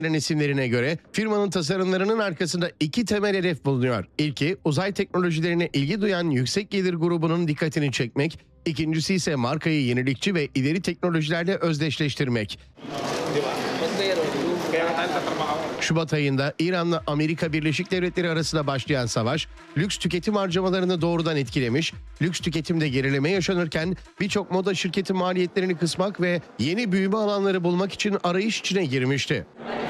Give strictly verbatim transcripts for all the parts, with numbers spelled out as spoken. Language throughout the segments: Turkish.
isimlerine göre firmanın tasarımlarının arkasında iki temel hedef bulunuyor. İlki, uzay teknolojilerine ilgi duyan yüksek gelir grubunun dikkatini çekmek. İkincisi ise markayı yenilikçi ve ileri teknolojilerle özdeşleştirmek. Şubat ayında İran'la Amerika Birleşik Devletleri arasında başlayan savaş, lüks tüketim harcamalarını doğrudan etkilemiş, lüks tüketimde gerileme yaşanırken birçok moda şirketi maliyetlerini kısmak ve yeni büyüme alanları bulmak için arayış içine girmişti.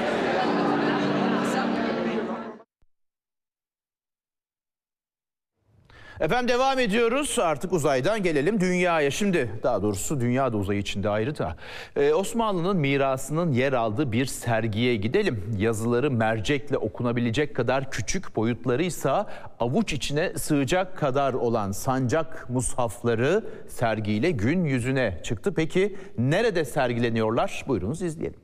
Efendim devam ediyoruz. Artık uzaydan gelelim dünyaya. Şimdi daha doğrusu dünya da uzay içinde ayrı da. Ee, Osmanlı'nın mirasının yer aldığı bir sergiye gidelim. Yazıları mercekle okunabilecek kadar küçük, boyutları ise avuç içine sığacak kadar olan sancak mushafları sergiyle gün yüzüne çıktı. Peki nerede sergileniyorlar? Buyurunuz izleyelim.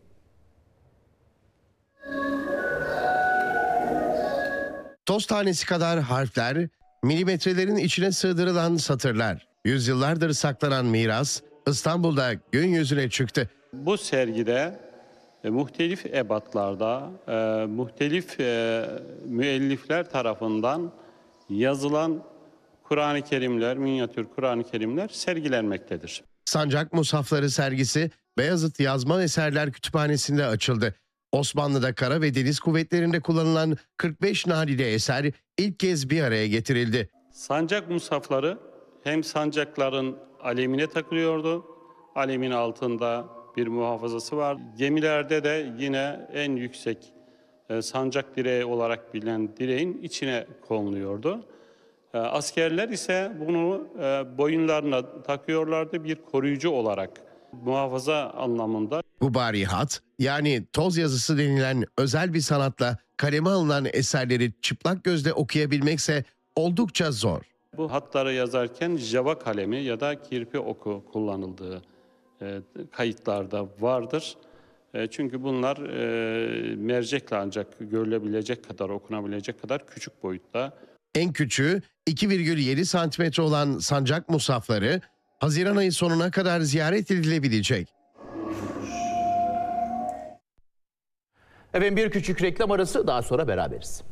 Toz tanesi kadar harfler, milimetrelerin içine sığdırılan satırlar. Yüzyıllardır saklanan miras İstanbul'da gün yüzüne çıktı. Bu sergide e, muhtelif ebatlarda, e, muhtelif e, müellifler tarafından yazılan Kur'an-ı Kerimler, minyatür Kur'an-ı Kerimler sergilenmektedir. Sancak Mushafları sergisi Beyazıt Yazma Eserler Kütüphanesi'nde açıldı. Osmanlı'da kara ve deniz kuvvetlerinde kullanılan kırk beş nadide eser ilk kez bir araya getirildi. Sancak mushafları hem sancakların alemine takılıyordu, alemin altında bir muhafazası var. Gemilerde de yine en yüksek e, sancak direği olarak bilinen direğin içine konuluyordu. E, askerler ise bunu e, boyunlarına takıyorlardı bir koruyucu olarak, muhafaza anlamında. Gubarihat, yani toz yazısı denilen özel bir sanatla kaleme alınan eserleri çıplak gözle okuyabilmekse oldukça zor. Bu hatları yazarken java kalemi ya da kirpi oku kullanıldığı e, kayıtlarda vardır. E, çünkü bunlar e, mercekle ancak görülebilecek kadar, okunabilecek kadar küçük boyutta. En küçüğü iki virgül yedi santimetre olan sancak mushafları Haziran ayı sonuna kadar ziyaret edilebilecek. Efendim bir küçük reklam arası, daha sonra beraberiz.